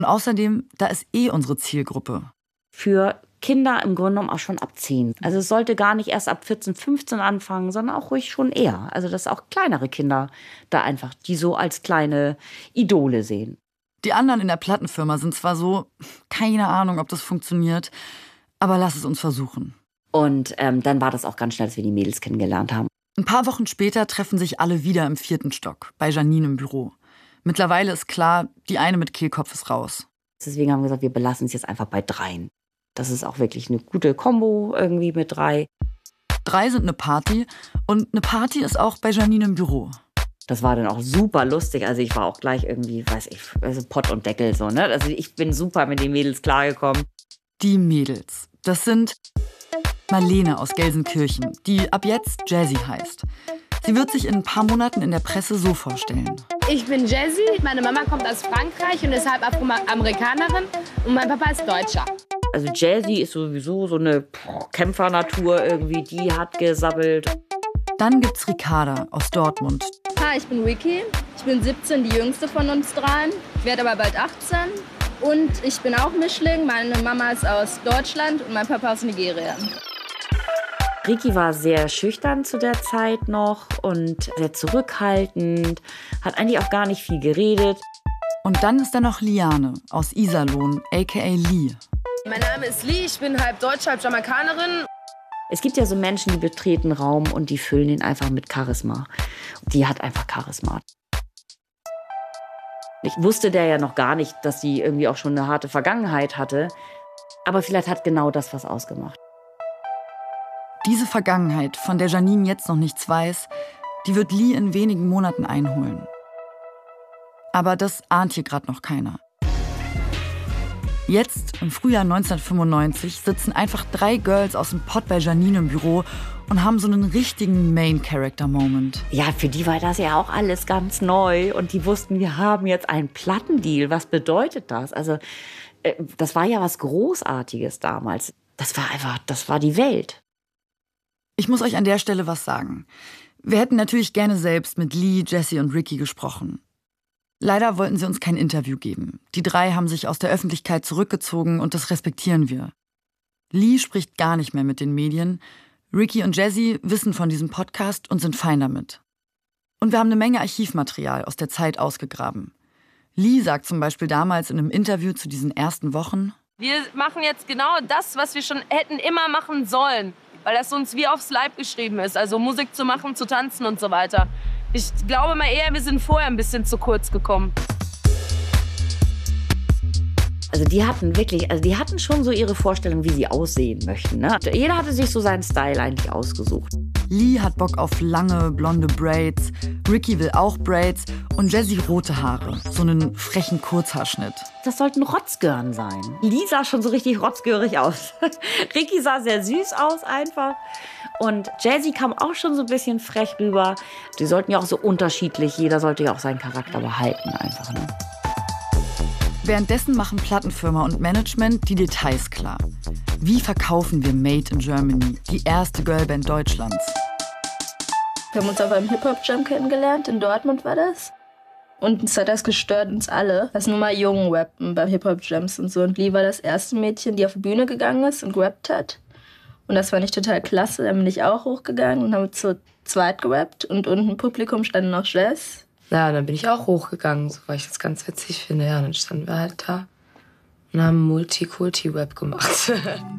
Und außerdem, da ist unsere Zielgruppe. Für Kinder im Grunde genommen auch schon ab 10. Also es sollte gar nicht erst ab 14, 15 anfangen, sondern auch ruhig schon eher. Also dass auch kleinere Kinder da einfach die so als kleine Idole sehen. Die anderen in der Plattenfirma sind zwar so, keine Ahnung, ob das funktioniert, aber lass es uns versuchen. Und dann war das auch ganz schnell, dass wir die Mädels kennengelernt haben. Ein paar Wochen später treffen sich alle wieder im 4. Stock, bei Janine im Büro. Mittlerweile ist klar, die eine mit Kehlkopf ist raus. Deswegen haben wir gesagt, wir belassen es jetzt einfach bei 3. Das ist auch wirklich eine gute Kombo irgendwie mit 3. 3 sind eine Party und eine Party ist auch bei Janine im Büro. Das war dann auch super lustig. Also ich war auch gleich irgendwie, also Pott und Deckel so, ne? Also ich bin super mit den Mädels klargekommen. Die Mädels, das sind Marlene aus Gelsenkirchen, die ab jetzt Jazzy heißt. Sie wird sich in ein paar Monaten in der Presse so vorstellen. Ich bin Jazzy, meine Mama kommt aus Frankreich und ist halb Afroamerikanerin und mein Papa ist Deutscher. Also Jazzy ist sowieso so eine Kämpfernatur irgendwie, die hat gesabbelt. Dann gibt's Ricarda aus Dortmund. Hi, ich bin Ricky. Ich bin 17, die jüngste von uns 3. Ich werde aber bald 18. Und ich bin auch Mischling. Meine Mama ist aus Deutschland und mein Papa aus Nigeria. Ricky war sehr schüchtern zu der Zeit noch und sehr zurückhaltend, hat eigentlich auch gar nicht viel geredet. Und dann ist da noch Liane aus Iserlohn, a.k.a. Lee. Mein Name ist Lee, ich bin halb Deutsche, halb Jamaikanerin. Es gibt ja so Menschen, die betreten Raum und die füllen ihn einfach mit Charisma. Die hat einfach Charisma. Ich wusste der ja noch gar nicht, dass sie irgendwie auch schon eine harte Vergangenheit hatte. Aber vielleicht hat genau das was ausgemacht. Diese Vergangenheit, von der Janine jetzt noch nichts weiß, die wird Lee in wenigen Monaten einholen. Aber das ahnt hier gerade noch keiner. Jetzt, im Frühjahr 1995, sitzen einfach 3 Girls aus dem Pott bei Janine im Büro und haben so einen richtigen Main-Character-Moment. Ja, für die war das ja auch alles ganz neu. Und die wussten, wir haben jetzt einen Plattendeal. Was bedeutet das? Also, das war ja was Großartiges damals. Das war die Welt. Ich muss euch an der Stelle was sagen. Wir hätten natürlich gerne selbst mit Lee, Jessie und Ricky gesprochen. Leider wollten sie uns kein Interview geben. Die 3 haben sich aus der Öffentlichkeit zurückgezogen und das respektieren wir. Lee spricht gar nicht mehr mit den Medien. Ricky und Jessie wissen von diesem Podcast und sind fein damit. Und wir haben eine Menge Archivmaterial aus der Zeit ausgegraben. Lee sagt zum Beispiel damals in einem Interview zu diesen ersten Wochen: Wir machen jetzt genau das, was wir schon hätten immer machen sollen, weil das uns wie aufs Leib geschrieben ist. Also Musik zu machen, zu tanzen und so weiter. Ich glaube mal eher, wir sind vorher ein bisschen zu kurz gekommen. Also die hatten schon so ihre Vorstellung, wie sie aussehen möchten. Ne? Jeder hatte sich so seinen Style eigentlich ausgesucht. Lee hat Bock auf lange, blonde Braids, Ricky will auch Braids und Jessie rote Haare, so einen frechen Kurzhaarschnitt. Das sollten Rotzgirlen sein. Lee sah schon so richtig rotzgörig aus. Ricky sah sehr süß aus einfach. Und Jessie kam auch schon so ein bisschen frech rüber. Die sollten ja auch so unterschiedlich, jeder sollte ja auch seinen Charakter behalten einfach. Ne? Währenddessen machen Plattenfirma und Management die Details klar. Wie verkaufen wir Made in Germany, die erste Girlband Deutschlands? Wir haben uns auf einem Hip-Hop-Jam kennengelernt, in Dortmund war das. Und es hat das gestört uns alle, dass nur mal Jungen rappen bei Hip-Hop-Jams und so. Und Lee war das erste Mädchen, die auf die Bühne gegangen ist und gerappt hat. Und das fand ich total klasse. Dann bin ich auch hochgegangen und haben zu zweit gerappt. Und unten im Publikum standen noch Jazz. Ja, dann bin ich auch hochgegangen, so, weil ich das ganz witzig finde. Ja, dann standen wir halt da und haben Multikulti-Rap gemacht.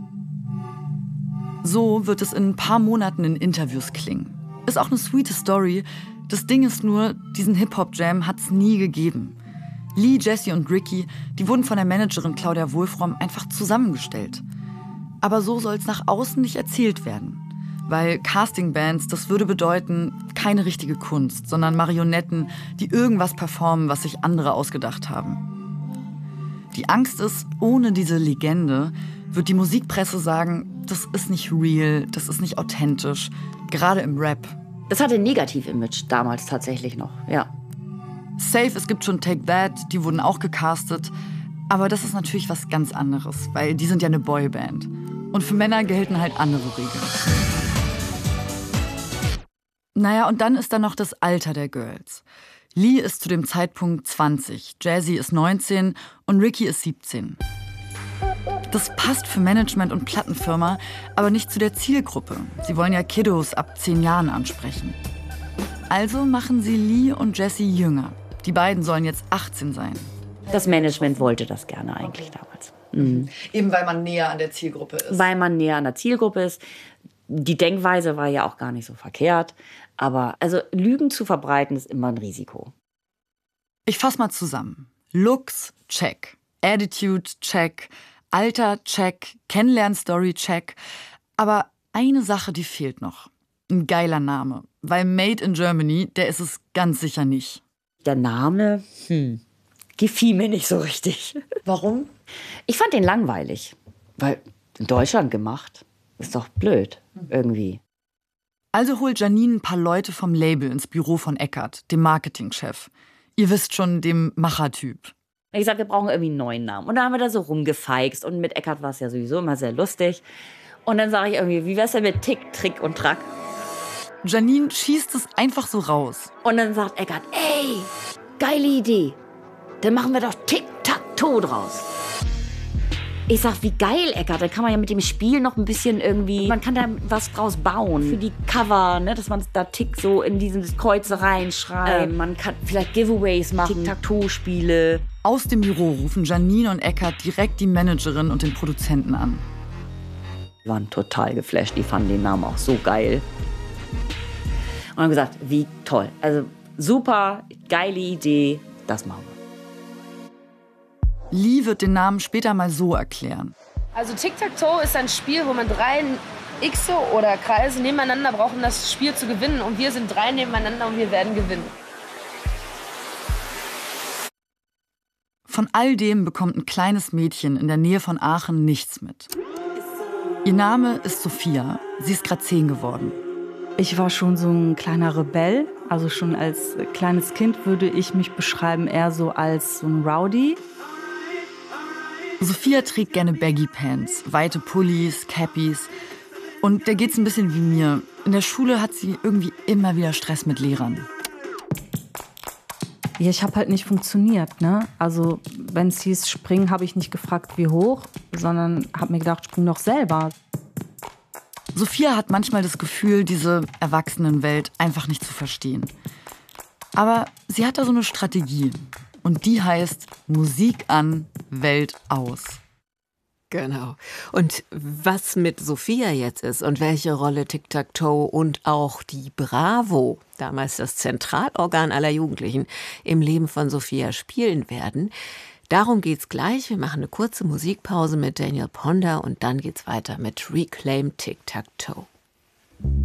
So wird es in ein paar Monaten in Interviews klingen. Ist auch eine sweete Story. Das Ding ist nur, diesen Hip-Hop-Jam hat's nie gegeben. Lee, Jessie und Ricky, die wurden von der Managerin Claudia Wohlfromm einfach zusammengestellt. Aber so soll's nach außen nicht erzählt werden. Weil Castingbands, das würde bedeuten, keine richtige Kunst, sondern Marionetten, die irgendwas performen, was sich andere ausgedacht haben. Die Angst ist, ohne diese Legende wird die Musikpresse sagen, das ist nicht real, das ist nicht authentisch, gerade im Rap. Das hatte ein Negativ-Image damals tatsächlich noch, ja. Safe, es gibt schon Take That, die wurden auch gecastet. Aber das ist natürlich was ganz anderes, weil die sind ja eine Boyband. Und für Männer gelten halt andere Regeln. Naja, und dann ist da noch das Alter der Girls. Lee ist zu dem Zeitpunkt 20, Jazzy ist 19 und Ricky ist 17. Das passt für Management und Plattenfirma, aber nicht zu der Zielgruppe. Sie wollen ja Kiddos ab 10 Jahren ansprechen. Also machen sie Lee und Jessie jünger. Die beiden sollen jetzt 18 sein. Das Management wollte das gerne eigentlich damals. Eben weil man näher an der Zielgruppe ist. Weil man näher an der Zielgruppe ist. Die Denkweise war ja auch gar nicht so verkehrt. Aber also Lügen zu verbreiten ist immer ein Risiko. Ich fasse mal zusammen. Looks, check. Attitude, check. Alter, check. Kennenlern-Story, check. Aber eine Sache, die fehlt noch. Ein geiler Name. Weil Made in Germany, der ist es ganz sicher nicht. Der Name, gefiel mir nicht so richtig. Warum? Ich fand den langweilig. Weil in Deutschland gemacht, ist doch blöd irgendwie. Also holt Janine ein paar Leute vom Label ins Büro von Eckart, dem Marketingchef. Ihr wisst schon, dem Machertyp. Ich sag, wir brauchen irgendwie einen neuen Namen. Und da haben wir da so rumgefeixt. Und mit Eckart war es ja sowieso immer sehr lustig. Und dann sage ich irgendwie, wie wär's denn mit Tick, Trick und Track? Janine schießt es einfach so raus. Und dann sagt Eckart, ey, geile Idee. Dann machen wir doch Tic-Tac-Toe draus. Ich sag, wie geil, Eckart. Dann kann man ja mit dem Spiel noch ein bisschen irgendwie, man kann da was draus bauen. Für die Cover, ne, dass man da Tick so in dieses Kreuze reinschreibt. Man kann vielleicht Giveaways machen, Tic-Tac-Toe-Spiele. Aus dem Büro rufen Janine und Eckart direkt die Managerin und den Produzenten an. Die waren total geflasht. Die fanden den Namen auch so geil. Und haben gesagt, wie toll. Also super, geile Idee, das machen wir. Lee wird den Namen später mal so erklären. Also Tic-Tac-Toe ist ein Spiel, wo man 3 Xe oder Kreise nebeneinander braucht, um das Spiel zu gewinnen. Und wir sind 3 nebeneinander und wir werden gewinnen. Von all dem bekommt ein kleines Mädchen in der Nähe von Aachen nichts mit. Ihr Name ist Sophia. Sie ist gerade 10 geworden. Ich war schon so ein kleiner Rebell. Also schon als kleines Kind würde ich mich beschreiben eher so als so ein Rowdy. Sophia trägt gerne Baggy-Pants, weite Pullis, Cappies. Und der geht's ein bisschen wie mir. In der Schule hat sie irgendwie immer wieder Stress mit Lehrern. Ja, ich habe halt nicht funktioniert, ne? Also wenn es hieß springen, habe ich nicht gefragt, wie hoch, sondern habe mir gedacht, spring doch selber. Sophia hat manchmal das Gefühl, diese Erwachsenenwelt einfach nicht zu verstehen. Aber sie hat da so eine Strategie. Und die heißt Musik an, Welt aus. Genau. Und was mit Sophia jetzt ist und welche Rolle Tic-Tac-Toe und auch die Bravo, damals das Zentralorgan aller Jugendlichen, im Leben von Sophia spielen werden, darum geht's gleich. Wir machen eine kurze Musikpause mit Daniel Ponder und dann geht's weiter mit Reclaim Tic-Tac-Toe.